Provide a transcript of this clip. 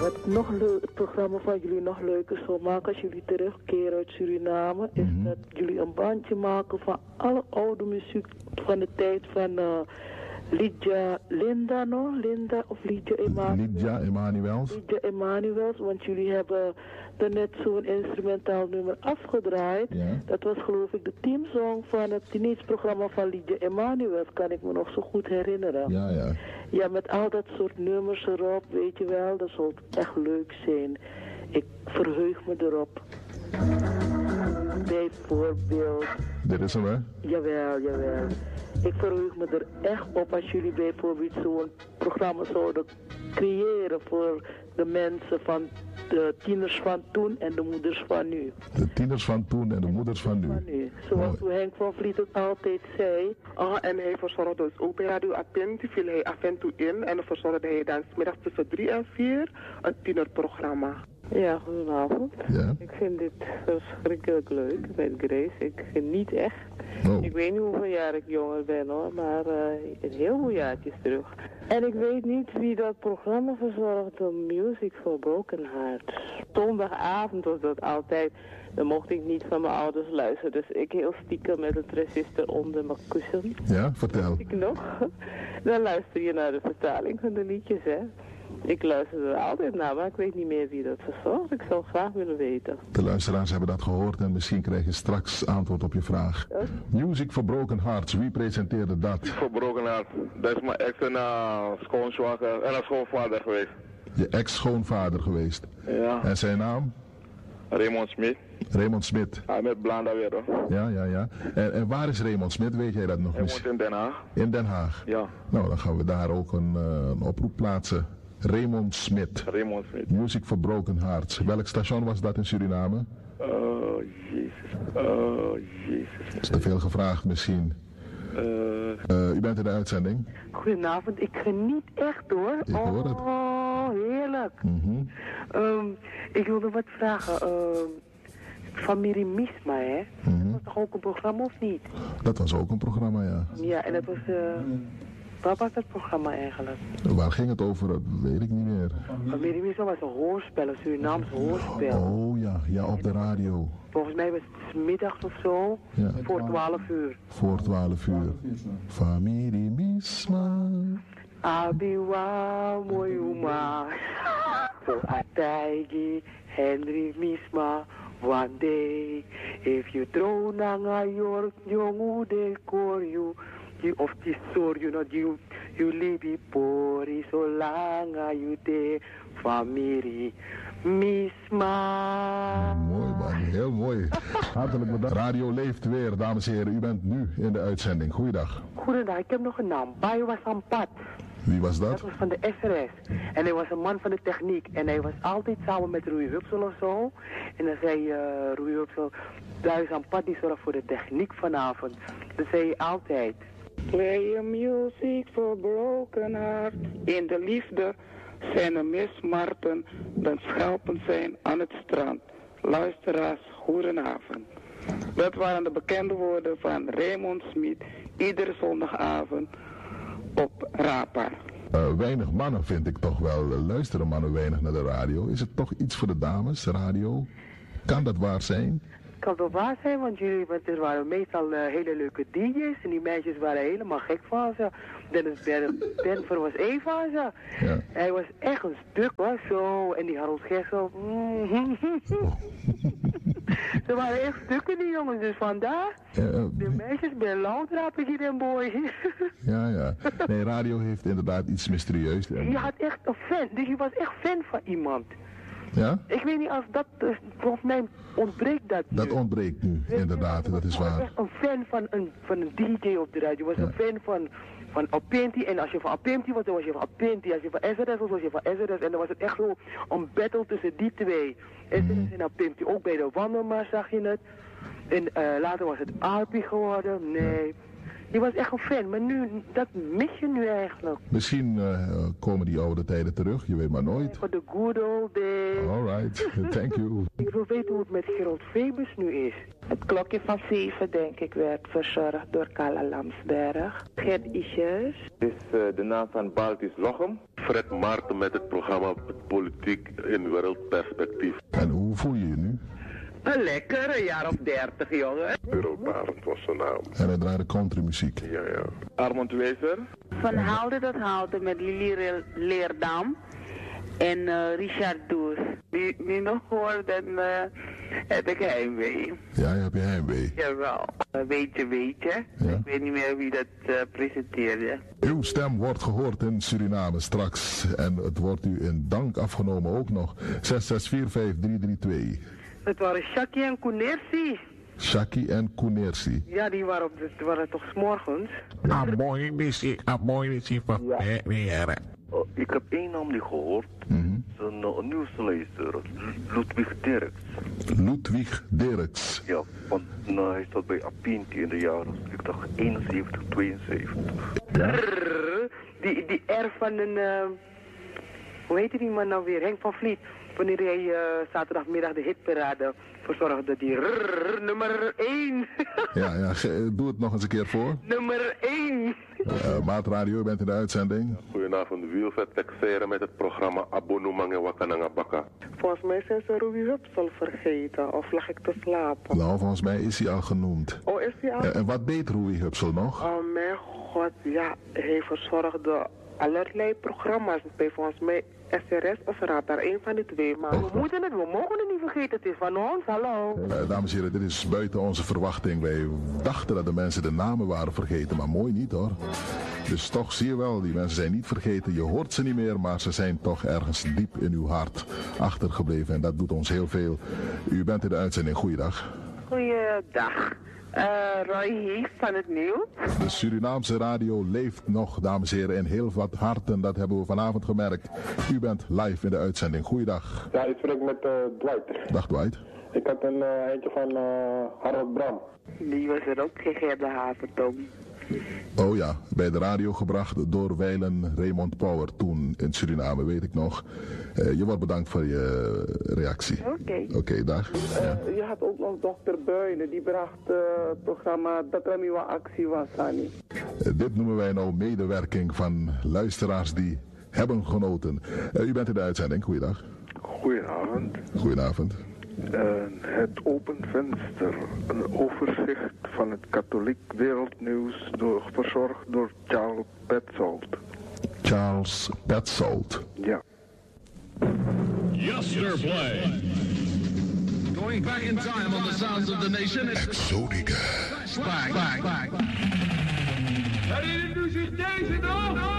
Wat nog het programma van jullie nog leuker zou maken als jullie terugkeren uit Suriname, is dat jullie een bandje maken van alle oude muziek van de tijd van Lydia Emanuels. Lydia Emanuels, want jullie hebben er net zo'n instrumentaal nummer afgedraaid. Ja. Dat was geloof ik de teamsong van het teenage-programma van Lydia Emanuels, kan ik me nog zo goed herinneren. Ja, ja. Ja, met al dat soort nummers erop, weet je wel, dat zou echt leuk zijn. Ik verheug me erop. Bijvoorbeeld. Dit is hem, hè? Jawel. Ik verheug me er echt op als jullie bijvoorbeeld zo'n programma zouden creëren voor de mensen van de tieners van toen en de moeders van nu. De tieners van toen en de moeders van nu. Zoals Henk van Vliet het altijd zei. En hij verzorgde dus ook bij Radio Attentie, viel hij af en toe in. En dan verzorgde hij dan 's middags tussen 3 en 4 een tienerprogramma. Ja, goedenavond. Ja. Ik vind dit verschrikkelijk leuk met Grace. Ik geniet echt. Oh. Ik weet niet hoeveel jaar ik jonger ben hoor, maar een heel veel jaartjes terug. En ik weet niet wie dat programma verzorgde, Music for Broken Hearts. Zondagavond was dat altijd. Dan mocht ik niet van mijn ouders luisteren, dus ik heel stiekem met een transistor onder mijn kussen. Ja, vertel. Ik nog. Dan luister je naar de vertaling van de liedjes, hè. Ik luister er altijd naar, maar ik weet niet meer wie dat verzorgt. Ik zou graag willen weten. De luisteraars hebben dat gehoord en misschien krijg je straks antwoord op je vraag. Music for Broken Hearts, wie presenteerde dat? Music for Broken Hearts, dat is mijn ex en schoonzwager en schoonvader geweest. Je ex-schoonvader geweest? Ja. En zijn naam? Raymond Smit. Raymond Smit. Hij met Blanda weer hoor. Ja. En waar is Raymond Smit? Weet jij dat nog? Hij woont in Den Haag. In Den Haag? Ja. Nou, dan gaan we daar ook een oproep plaatsen. Raymond Smit. Raymond Smit. Music for Broken Hearts. Welk station was dat in Suriname? Jezus. Dat is te veel gevraagd misschien. U bent in de uitzending. Goedenavond, ik geniet echt hoor. Ik hoor het. Oh, heerlijk. Ik wilde wat vragen. Familie Misma, hè? Dat was toch ook een programma of niet? Dat was ook een programma, ja. Ja, en dat was... Wat was dat programma eigenlijk? Waar ging het over? Dat weet ik niet meer. Familie Misma was een hoorspel, een Surinaams hoorspel. Oh ja, op de radio. Volgens mij was het 's middags of zo, ja. Voor 12 uur. Voor 12 uur. Familie Misma. Abiwa Moyuma. So Ataigi, Henry Misma. One day, if you throw nanga your jongu de koryu. Of die soort, you libi pori so langa you de familie Misma. Mooi man, heel mooi. Hartelijk bedankt. Radio leeft weer, dames en heren. U bent nu in de uitzending. Goeiedag. Goedendag, ik heb nog een naam. Bai was aan pad. Wie was dat? Dat was van de SRS. En hij was een man van de techniek. En hij was altijd samen met Roei Hupsel of zo. En dan zei Roei Hupsel, Duis aan pad die zorgt voor de techniek vanavond. Dat zei hij altijd. Play a music for broken heart. In de liefde zijn er mismarten dan schelpen zijn aan het strand. Luisteraars, goedenavond. Dat waren de bekende woorden van Raymond Smit, iedere zondagavond op Rapa. Weinig mannen vind ik toch wel. Luisteren mannen weinig naar de radio. Is het toch iets voor de dames, radio? Kan dat waar zijn? Kan wel waar zijn, want er waren meestal hele leuke DJ's en die meisjes waren helemaal gek van ze. Dennis Benver was één van ze. Ja. Hij was echt een stuk hoor, zo. En die Harold Gessel. Ze waren echt stukken die jongens, dus vandaar. De meisjes ben louter hier en boy. Ja. Nee, radio heeft inderdaad iets mysterieus. Je had echt een fan, dus je was echt fan van iemand. Ja? Ik weet niet als dat, volgens mij ontbreekt dat nu. Dat ontbreekt nu, inderdaad, dat is waar. Ik was echt een fan van een DJ op de radio. Ik was een fan van Apenti. En als je van Apenti was, dan was je van Apenti. Als je van SRS was, was je van SRS. En dan was het echt zo een battle tussen die twee. SRS en Apenti. Ook bij de Wandelmars zag je het. En later was het Arpi geworden. Nee. Die was echt een fan, maar nu, dat mis je nu eigenlijk. Misschien komen die oude tijden terug, je weet maar nooit. Voor de good old days. Alright, thank you. Ik wil weten hoe het met Gerald Febus nu is. Het klokje van 7, denk ik, werd verzorgd door Carla Lamsberg. Gert Isjes. Is de naam van Baltis Lochem. Fred Maarten met het programma Politiek in Wereldperspectief. En hoe voel je je nu? Lekker, een jaar of 30, jongen. Euro Barend was zijn naam. En hij draaide countrymuziek. Ja. Armand Wezer. Van Haalde tot Haalde met Lili Leerdam. En Richard Does. Die nog hoort, dan heb ik heimwee. Ja, je hebt je heimwee. Jawel. Weet je. Ja. Ik weet niet meer wie dat presenteerde. Uw stem wordt gehoord in Suriname straks. En het wordt u in dank afgenomen ook nog. 6645332. Het waren Shaki en Kunersi. Shaki en Kunersi. Ja, die waren toch 's morgens. Amoy missie van Vermeer. Ik heb één naam niet gehoord. Een nieuwslezer. Ludwig Dirks. Ludwig Dirks. Ja, want hij zat bij Apinti in de jaren, ik dacht 71, 72. Die R van een... hoe heet die man nou weer? Henk van Vliet. Wanneer hij zaterdagmiddag de hitparade verzorgde. Die nummer 1. Ja, doe het nog eens een keer voor. Nummer 1. Maatradio, u bent in de uitzending. Goedenavond, Wielvet Texeren met het programma Abonnement en Wakananga Bakka. Volgens mij zijn ze Ruby Hupsel vergeten. Of lag ik te slapen? Nou, volgens mij is hij al genoemd. Oh, is hij al? En wat deed Ruby Hupsel nog? Oh mijn god, ja. Hij verzorgde allerlei programma's bij volgens mij SRS of Radar, één van die twee. Maar we mogen het niet vergeten, het is van ons, hallo. Dames en heren, dit is buiten onze verwachting. Wij dachten dat de mensen de namen waren vergeten, maar mooi niet hoor. Dus toch zie je wel, die mensen zijn niet vergeten. Je hoort ze niet meer, maar ze zijn toch ergens diep in uw hart achtergebleven. En dat doet ons heel veel. U bent in de uitzending, goeiedag. Goeiedag. Roy Hees van het nieuws. De Surinaamse radio leeft nog, dames en heren, in heel wat harten. Dat hebben we vanavond gemerkt. U bent live in de uitzending. Goeiedag. Ja, ik spreek met Dwight. Dag Dwight. Ik had een eentje van Harold Bram. Die was er ook, Geert de Havertom. Oh ja, bij de radio gebracht door wijlen Raymond Power toen in Suriname, weet ik nog. Je wordt bedankt voor je reactie. Oké, dag. Ja. Je had ook nog dokter Buijnen, die bracht het programma Dat er nieuwe actie was, Annie. Dit noemen wij nou medewerking van luisteraars die hebben genoten. U bent in de uitzending, goeiedag. Goedenavond. Goedenavond. Het Open Venster, een overzicht van het katholiek wereldnieuws verzorgd door Charles Petzold. Charles Petzold. Ja. Yesterplay. Going back in time on the sounds of the nation. Exotica. Back. Hij introduceert deze nog.